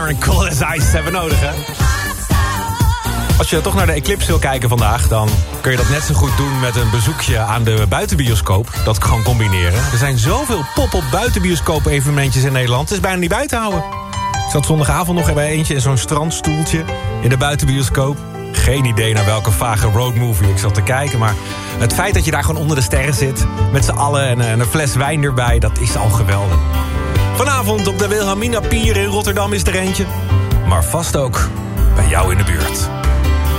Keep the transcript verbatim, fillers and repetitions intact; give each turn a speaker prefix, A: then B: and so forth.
A: Sinner en Cold as Ice hebben nodig, hè? Als je toch naar de Eclipse wil kijken vandaag, dan kun je dat net zo goed doen met een bezoekje aan de buitenbioscoop. Dat gewoon combineren. Er zijn zoveel pop-up buitenbioscoop evenementjes in Nederland. Het is bijna niet bij te houden. Ik zat zondagavond nog bij eentje in zo'n strandstoeltje in de buitenbioscoop. Geen idee naar welke vage roadmovie ik zat te kijken, maar het feit dat je daar gewoon onder de sterren zit met z'n allen en een fles wijn erbij, dat is al geweldig. Vanavond op de Wilhelmina Pier in Rotterdam is er eentje, maar vast ook bij jou in de buurt.